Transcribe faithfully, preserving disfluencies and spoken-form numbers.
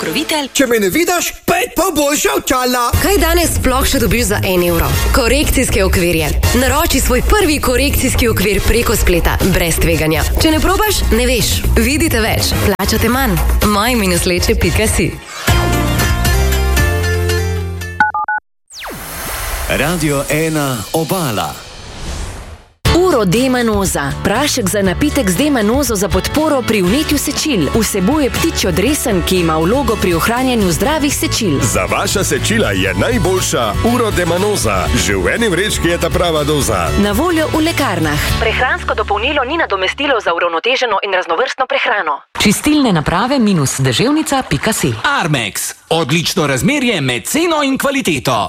Pokrovitelj. Če me ne vidiš, pet pa boljša očala. Kaj danes sploh še dobiš za en evro? Korekcijske okvirje. Naroči svoj prvi korekcijski okvir preko spleta, brez tveganja. Če ne probaš, ne veš. Vidite več, plačate manj. moj minus leče pika si. Radio ena Obala. Urodemanoza. Prašek za napitek z demanozo za podporo pri vnetju sečil. Vsebuje ptičjo dresen, ki ima vlogo pri ohranjanju zdravih sečil. Za vaša sečila je najboljša Urodemanoza. Že v eni vrečki je ta prava doza. Na voljo v lekarnah. Prehransko dopolnilo ni nadomestilo za uravnoteženo in raznovrstno prehrano. Čistilne naprave minus deževnica pika si. Armex. Odlično razmerje med ceno in kvaliteto.